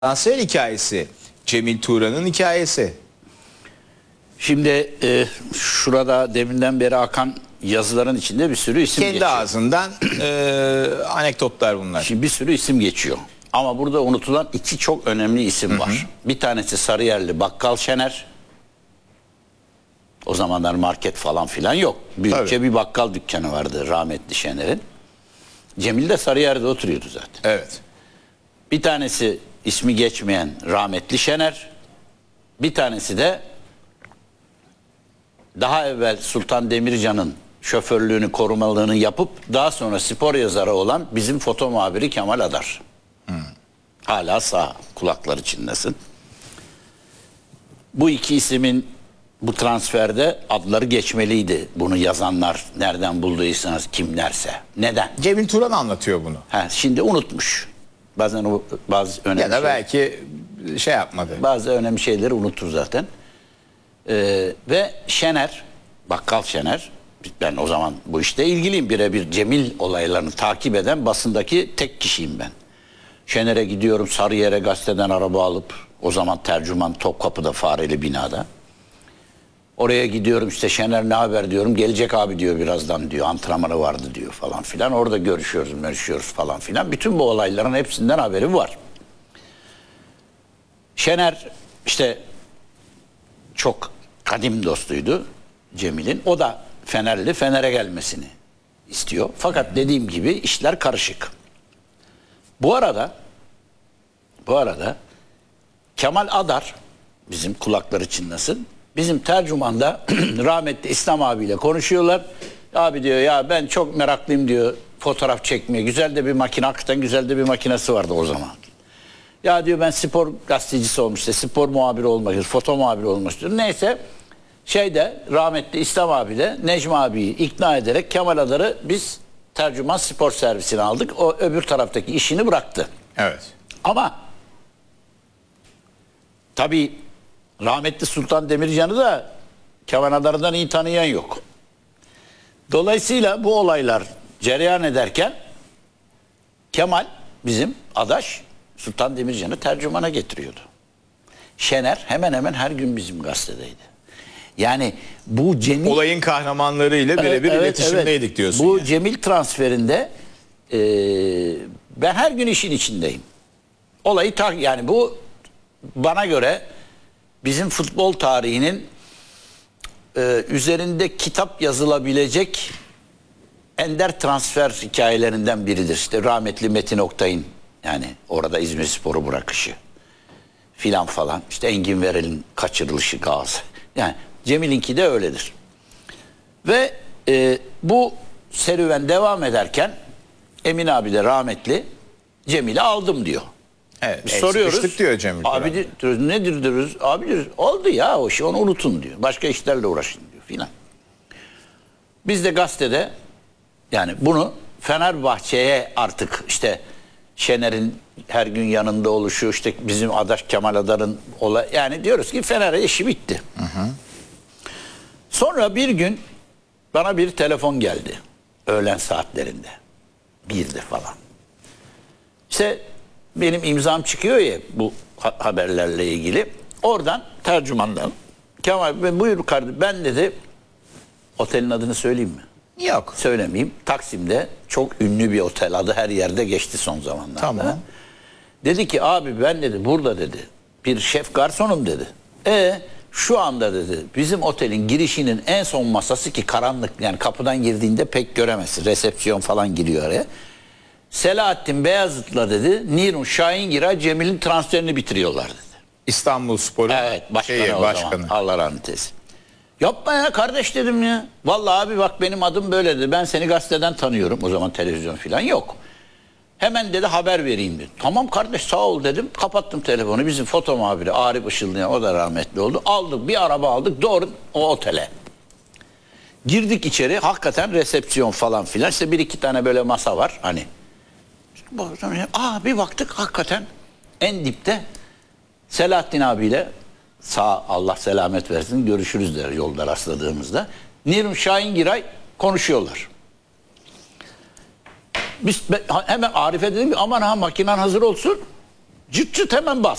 Transfer hikayesi. Cemil Turan'ın hikayesi. Şimdi şurada deminden beri akan yazıların içinde bir sürü isim Kendi geçiyor. ağzından anekdotlar bunlar. Şimdi bir sürü isim geçiyor. Ama burada unutulan iki çok önemli isim var. Bir tanesi Sarıyerli Bakkal Şener. O zamanlar market falan filan yok. Büyükçe Tabii. bir bakkal dükkanı vardı rahmetli Şener'in. Cemil de Sarıyer'de oturuyordu zaten. Evet. Bir tanesi ismi geçmeyen rahmetli Şener. Bir tanesi de daha evvel Sultan Demircan'ın şoförlüğünü, korumalığını yapıp daha sonra spor yazarı olan bizim foto muhabiri Kemal Adar. Hala sağ, kulakları çınlasın. Bu iki ismin bu transferde adları geçmeliydi. Bunu yazanlar nereden bulduysanız kimlerse. Neden? Cemil Turan anlatıyor bunu. Şimdi unutmuş. Bazen o bazı önemli Ya da belki şey yapmadı. bazı önemli şeyleri unutur zaten. Ve Şener, Bakkal Şener, ben o zaman bu işte ilgiliyim, birebir Cemil olaylarını takip eden basındaki tek kişiyim ben. Şener'e gidiyorum, Sarıyer'e gazeteden araba alıp, o zaman tercüman Topkapı'da Fareli binada. Oraya gidiyorum, işte Şener ne haber diyorum, gelecek abi diyor birazdan diyor, antrenmanı vardı diyor falan filan. Orada görüşüyoruz falan filan. Bütün bu olayların hepsinden haberi var. Şener işte çok kadim dostuydu Cemil'in. O da Fenerli, Fener'e gelmesini istiyor. Fakat dediğim gibi işler karışık. Bu arada Kemal Adar, bizim kulakları çınlasın, bizim tercümanda rahmetli İslam abiyle konuşuyorlar. Abi diyor ya ben çok meraklıyım diyor fotoğraf çekmeye. Güzel de bir makine, hakikaten güzel de bir makinesi vardı o zaman. Ya diyor ben spor gazetecisi olmuş işte, spor muhabiri olmak istiyorum, foto muhabiri olmak istiyorum. Neyse rahmetli İslam abi de Necmi abiyi ikna ederek Kemal Adar'ı biz tercüman spor servisine aldık. O öbür taraftaki işini bıraktı. Evet. Ama tabii rahmetli Sultan Demircan'ı da Kemal Adar'dan iyi tanıyan yok. Dolayısıyla bu olaylar cereyan ederken Kemal bizim adaş Sultan Demircan'ı tercümana getiriyordu. Şener hemen hemen her gün bizim gazetedeydi. Yani bu Cemil... Olayın kahramanlarıyla birebir iletişimdeydik diyorsun. Bu yani. Cemil transferinde ben her gün işin içindeyim. Olayı yani bu bana göre bizim futbol tarihinin üzerinde kitap yazılabilecek ender transfer hikayelerinden biridir. İşte rahmetli Metin Oktay'ın yani orada İzmirspor'u bırakışı filan falan. İşte Engin Verel'in kaçırılışı Galatasaray. Yani Cemil'inki de öyledir. Ve bu serüven devam ederken Emin abi de rahmetli Cemil'i aldım diyor. Evet. Biz soruyoruz. Sıkıştık diyor Cemil Turan. Abi diyoruz, nedir diyoruz. Abi diyoruz oldu ya o şey, onu unutun diyor. Başka işlerle uğraşın diyor filan. Biz de gazetede yani bunu Fenerbahçe'ye artık işte Şener'in her gün yanında oluşu, işte bizim adaş Kemal Adar'ın olay, yani diyoruz ki Fener'e işi bitti. Sonra bir gün bana bir telefon geldi. Öğlen saatlerinde. 1'de falan. İşte benim imzam çıkıyor ya bu haberlerle ilgili. Oradan tercümandan Kemal Bey buyur kardeşim, ben dedi otelin adını söyleyeyim mi? Yok. Söylemeyeyim. Taksim'de çok ünlü bir otel, adı her yerde geçti son zamanlarda. Tamam. Dedi ki abi ben dedi burada dedi bir şef garsonum dedi. Şu anda dedi bizim otelin girişinin en son masası ki karanlık, yani kapıdan girdiğinde pek göremezsin. Resepsiyon falan giriyor araya. Selahattin Beyazıt'la dedi Nirun Şahingiray Cemil'in transferini bitiriyorlar dedi. İstanbulspor'un başkanı. Zaman. Allah rahmet eylesin. Yapma ya kardeş dedim ya. Vallahi abi bak benim adım böyle dedi. Ben seni gazeteden tanıyorum. O zaman televizyon falan yok. Hemen dedi haber vereyim dedi. Tamam kardeş sağ ol dedim. Kapattım telefonu. Bizim foto muhabiri Arif Işıldayan, o da rahmetli oldu. Aldık bir araba aldık doğru o otele. Girdik içeri. Hakikaten resepsiyon falan filan. İşte bir iki tane böyle masa var. Hani. Bir baktık hakikaten en dipte Selahattin abiyle sağ Allah selamet versin görüşürüz der yolda rastladığımızda. Nirun Şahingiray konuşuyorlar. Biz hemen Arif'e dedim ki aman ha makinen hazır olsun. Cırt cırt hemen bas.